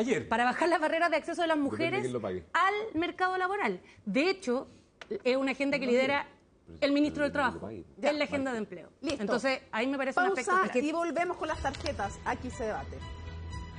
Ayer. para bajar las barreras de acceso de las Depende de mujeres quién lo pague. al mercado laboral. De hecho, es una agenda que lidera el ministro del Trabajo. Es la agenda de empleo. Listo. Entonces, ahí me parece un aspecto Pausa que y volvemos con las tarjetas. Aquí se debate.